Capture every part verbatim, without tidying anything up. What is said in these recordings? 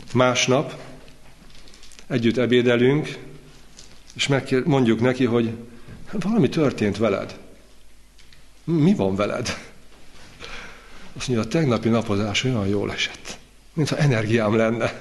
Másnap együtt ebédelünk, és mondjuk neki, hogy valami történt veled. Mi van veled? Azt mondja, a tegnapi napozás olyan jól esett, mintha energiám lenne.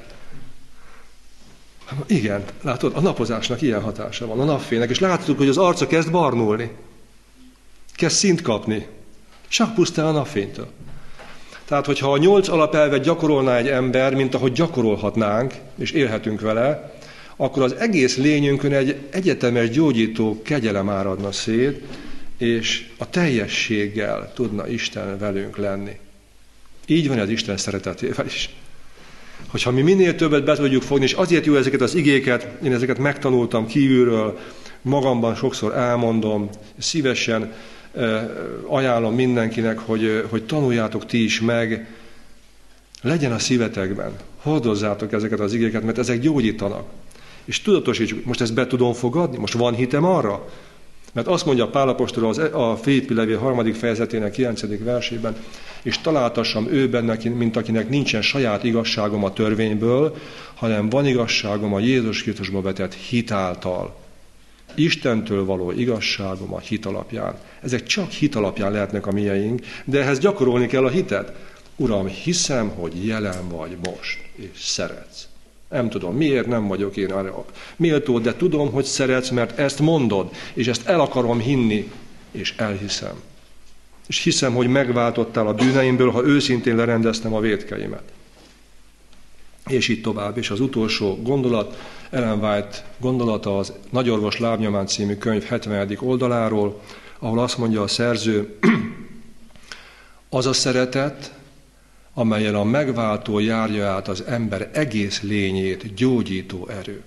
Igen, látod, a napozásnak ilyen hatása van, a napfénynek, és láttuk, hogy az arca kezd barnulni. Kezd szint kapni. Csak pusztán a napfénytől. Tehát, hogyha a nyolc alapelvet gyakorolná egy ember, mint ahogy gyakorolhatnánk, és élhetünk vele, akkor az egész lényünkön egy egyetemes gyógyító kegyelem áradna szét, és a teljességgel tudna Isten velünk lenni. Így van az Isten szeretetével is. Hogyha mi minél többet be tudjuk fogni, és azért jó ezeket az igéket, én ezeket megtanultam kívülről, magamban sokszor elmondom, szívesen ajánlom mindenkinek, hogy, hogy tanuljátok ti is meg, legyen a szívetekben, hordozzátok ezeket az igéket, mert ezek gyógyítanak. És tudatosítsuk, most ezt be tudom fogadni? Most van hitem arra? Mert azt mondja Pál apostol az, a Filippi levél harmadik fejezetének kilencedik versében, és találtassam őben, mint akinek nincsen saját igazságom a törvényből, hanem van igazságom a Jézus Krisztusba vetett hit által. Istentől való igazságom a hit alapján. Ezek csak hit alapján lehetnek a mieink, de ehhez gyakorolni kell a hitet. Uram, hiszem, hogy jelen vagy most, és szeretsz. Nem tudom, miért nem vagyok én arra méltó, de tudom, hogy szeretsz, mert ezt mondod, és ezt el akarom hinni, és elhiszem. És hiszem, hogy megváltottál a bűneimből, ha őszintén lerendeztem a vétkeimet. És így tovább. És az utolsó gondolat, Ellen White gondolata az Nagyorvos lábnyomán című könyv hetvenedik oldaláról, ahol azt mondja a szerző, az a szeretet, amelyen a megváltó járja át az ember egész lényét, gyógyító erő.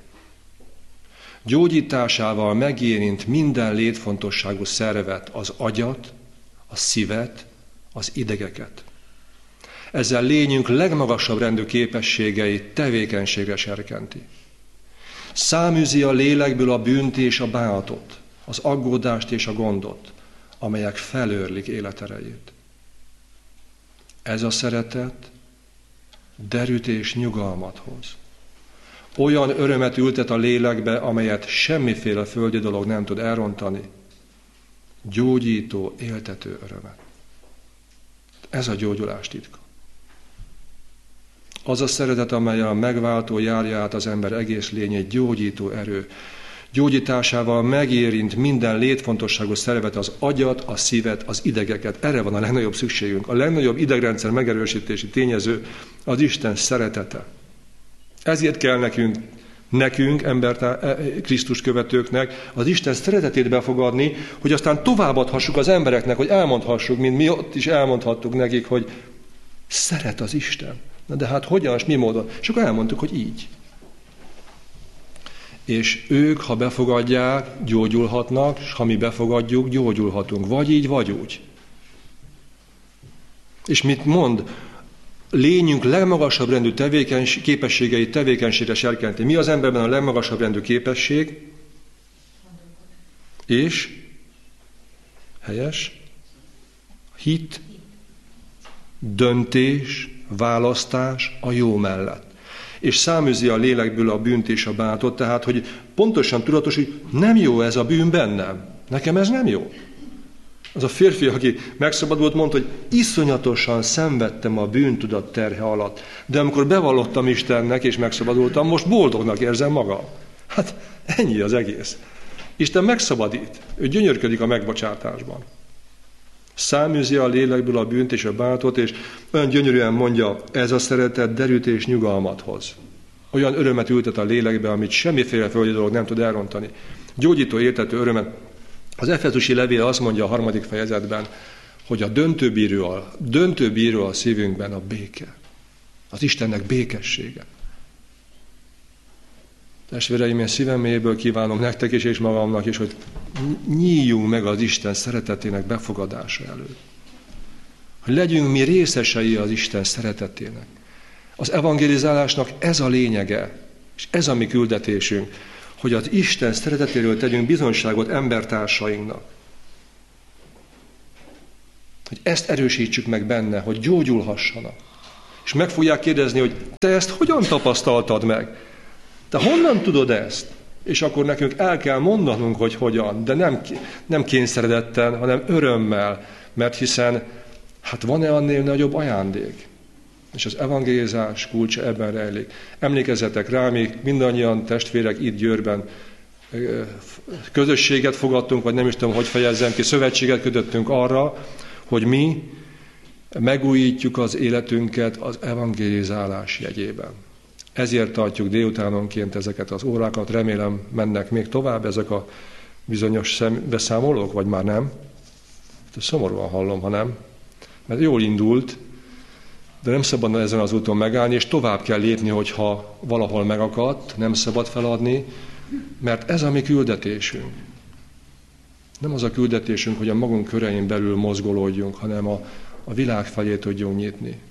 Gyógyításával megérint minden létfontosságú szervet, az agyat, a szívet, az idegeket. Ezzel lényünk legmagasabb rendű képességeit tevékenységre serkenti. Száműzi a lélekből a bűnt és a bánatot, az aggódást és a gondot, amelyek felőrlik életerejét. Ez a szeretet derűt és nyugalmat hoz. Olyan örömet ültet a lélekbe, amelyet semmiféle földi dolog nem tud elrontani. Gyógyító, éltető örömet. Ez a gyógyulás titka. Az a szeretet, amely a megváltó járja át az ember egész lényét, gyógyító erő. Gyógyításával megérint minden létfontosságú szervet, az agyat, a szívet, az idegeket. Erre van a legnagyobb szükségünk. A legnagyobb idegrendszer megerősítési tényező az Isten szeretete. Ezért kell nekünk, nekünk, embertár, Krisztus követőknek az Isten szeretetét befogadni, hogy aztán továbbadhassuk az embereknek, hogy elmondhassuk, mint mi ott is elmondhattuk nekik, hogy szeret az Isten. Na de hát hogyan, és mi módon? És akkor elmondtuk, hogy így. És ők, ha befogadják, gyógyulhatnak, és ha mi befogadjuk, gyógyulhatunk. Vagy így, vagy úgy. És mit mond? Lényünk legmagasabb rendű tevékenység, képességei tevékenységre serkenti. Mi az emberben a legmagasabb rendű képesség? És? Helyes? Hit, döntés, választás a jó mellett. És száműzi a lélekből a bűnt és a bánatot, tehát, hogy pontosan tudatos, hogy nem jó ez a bűn bennem. Nekem ez nem jó. Az a férfi, aki megszabadult, mondta, hogy iszonyatosan szenvedtem a bűntudat terhe alatt, de amikor bevallottam Istennek és megszabadultam, most boldognak érzem magam. Hát ennyi az egész. Isten megszabadít, ő gyönyörködik a megbocsátásban. Száműzi a lélekből a bűnt és a bánatot, és olyan gyönyörűen mondja, ez a szeretet derűt és nyugalmat hoz. Olyan örömet ültet a lélekbe, amit semmiféle földi dolog nem tud elrontani. Gyógyító, éltető örömet. Az Efezusi levél azt mondja a harmadik fejezetben, hogy a döntőbíró a, döntőbíró a szívünkben a béke. Az Istennek békessége. Testvéreim, én szívem mélyéből kívánom nektek is, és magamnak is, hogy nyíljunk meg az Isten szeretetének befogadása előtt. Hogy legyünk mi részesei az Isten szeretetének. Az evangelizálásnak ez a lényege, és ez a mi küldetésünk, hogy az Isten szeretetéről tegyünk bizonyságot embertársainknak. Hogy ezt erősítsük meg benne, hogy gyógyulhassanak. És meg fogják kérdezni, hogy te ezt hogyan tapasztaltad meg? Te honnan tudod ezt? És akkor nekünk el kell mondanunk, hogy hogyan, de nem, nem kényszeredetten, hanem örömmel, mert hiszen hát van-e annél nagyobb ajándék? És az evangélizás kulcsa ebben rejlik. Emlékezzetek rá, még mindannyian testvérek itt Győrben közösséget fogadtunk, vagy nem is tudom, hogy fejezzem ki, szövetséget kötöttünk arra, hogy mi megújítjuk az életünket az evangélizálás jegyében. Ezért tartjuk délutánonként ezeket az órákat, remélem mennek még tovább ezek a bizonyos beszámolók, vagy már nem. Szomorúan hallom, ha nem. Mert jól indult, de nem szabadna ezen az úton megállni, és tovább kell lépni, hogyha valahol megakadt, nem szabad feladni, mert ez a mi küldetésünk. Nem az a küldetésünk, hogy a magunk körein belül mozgolódjunk, hanem a, a világ felé tudjunk nyitni.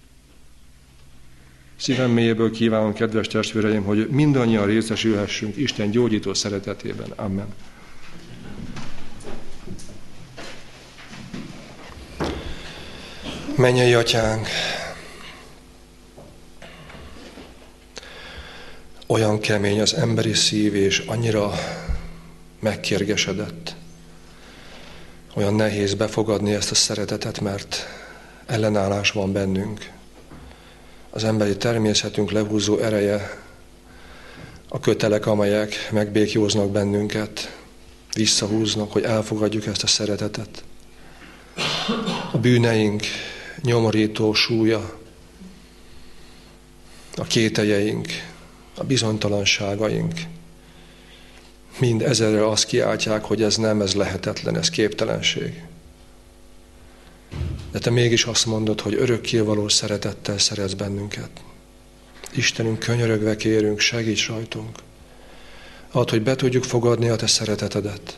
Szívem mélyéből kívánom, kedves testvéreim, hogy mindannyian részesülhessünk Isten gyógyító szeretetében. Amen. Mennyei Atyánk, olyan kemény az emberi szív, és annyira megkérgesedett. Olyan nehéz befogadni ezt a szeretetet, mert ellenállás van bennünk. Az emberi természetünk lehúzó ereje, a kötelek, amelyek megbékjóznak bennünket, visszahúznak, hogy elfogadjuk ezt a szeretetet. A bűneink nyomorító súlya, a kételjeink, a bizonytalanságaink, mind ezerre azt kiáltják, hogy ez nem, ez lehetetlen, ez képtelenség. De te mégis azt mondod, hogy örökkévaló szeretettel szeretsz bennünket. Istenünk, könyörögve kérünk, segíts rajtunk. Add, hogy be tudjuk fogadni a te szeretetedet.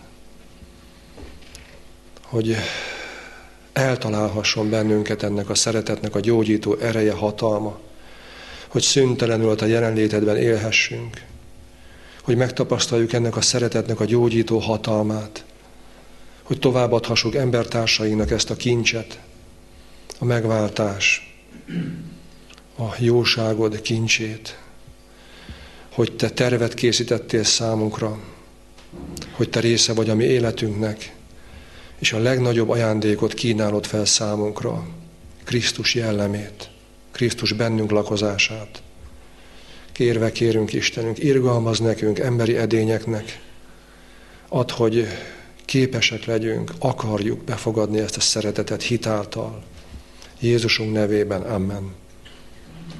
Hogy eltalálhasson bennünket ennek a szeretetnek a gyógyító ereje, hatalma. Hogy szüntelenül a te jelenlétedben élhessünk. Hogy megtapasztaljuk ennek a szeretetnek a gyógyító hatalmát. Hogy továbbadhassuk embertársainknak ezt a kincset, a megváltás, a jóságod kincsét, hogy te tervet készítettél számunkra, hogy te része vagy a mi életünknek, és a legnagyobb ajándékot kínálod fel számunkra, Krisztus jellemét, Krisztus bennünk lakozását. Kérve kérünk Istenünk, irgalmaz nekünk, emberi edényeknek, add, hogy képesek legyünk, akarjuk befogadni ezt a szeretetet hitáltal. Jézusunk nevében, amen.